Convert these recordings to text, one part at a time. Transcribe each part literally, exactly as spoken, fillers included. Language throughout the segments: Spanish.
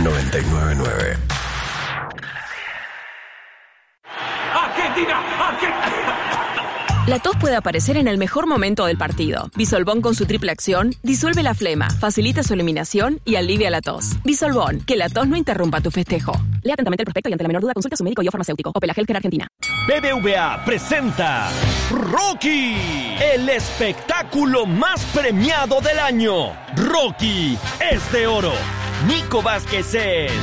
noventa y nueve punto nueve. ¡Argentina! ¡Argentina! La tos puede aparecer en el mejor momento del partido. Bisolbón con su triple acción disuelve la flema, facilita su eliminación y alivia la tos. Bisolbón, que la tos no interrumpa tu festejo. Lea atentamente el prospecto y ante la menor duda consulte a su médico y o farmacéutico. Opel Healthcare Argentina. B B V A presenta Rocky, el espectáculo más premiado del año. Rocky es de oro. Nico Vázquez es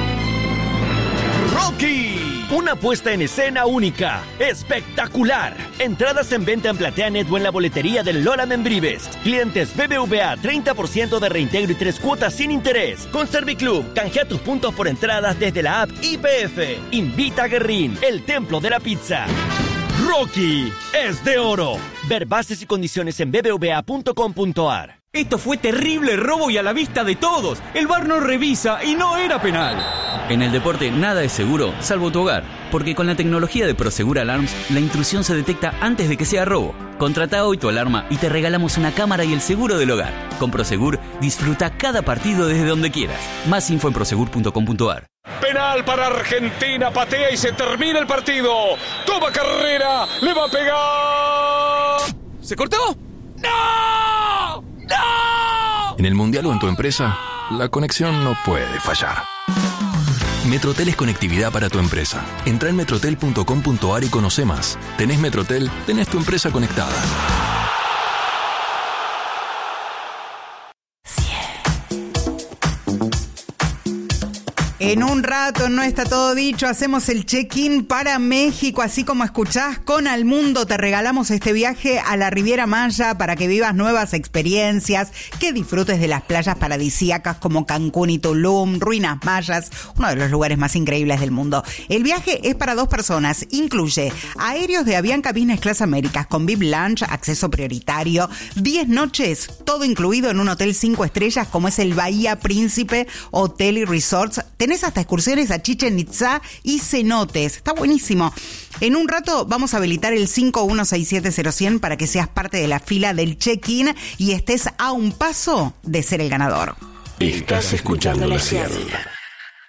Rocky. Una puesta en escena única, espectacular. Entradas en venta en PlateaNet o en la boletería del Lola Membrives. Clientes B B V A, treinta por ciento de reintegro y tres cuotas sin interés. Con Serviclub, canjea tus puntos por entradas desde la app I P F. Invita a Guerrín, el templo de la pizza. Rocky es de oro. Ver bases y condiciones en b b v a punto com punto a r. Esto fue terrible robo y a la vista de todos. El V A R no revisa y no era penal. En el deporte nada es seguro, salvo tu hogar. Porque con la tecnología de Prosegur Alarms, la intrusión se detecta antes de que sea robo. Contrata hoy tu alarma y te regalamos una cámara y el seguro del hogar. Con Prosegur, disfruta cada partido desde donde quieras. Más info en prosegur punto com punto a r. Penal para Argentina, patea y se termina el partido. Toma carrera, le va a pegar. ¿Se cortó? ¡No! ¡No! En el Mundial o en tu empresa, la conexión no puede fallar. Metrotel es conectividad para tu empresa. Entra en metrotel punto com punto a r y conoce más. Tenés Metrotel, tenés tu empresa conectada. En un rato, No Está Todo Dicho, hacemos el check-in para México, así como escuchás con Al Mundo. Te regalamos este viaje a la Riviera Maya para que vivas nuevas experiencias, que disfrutes de las playas paradisíacas como Cancún y Tulum, Ruinas Mayas, uno de los lugares más increíbles del mundo. El viaje es para dos personas, incluye aéreos de Avianca Business Class Américas con V I P Lunch, acceso prioritario, diez noches, todo incluido en un hotel cinco estrellas como es el Bahía Príncipe Hotel y Resorts. Tenés hasta excursiones a Chichén Itzá y cenotes. Está buenísimo. En un rato vamos a habilitar el cinco uno seis siete cero cero para que seas parte de la fila del check-in y estés a un paso de ser el ganador. Estás escuchando La Ciénaga.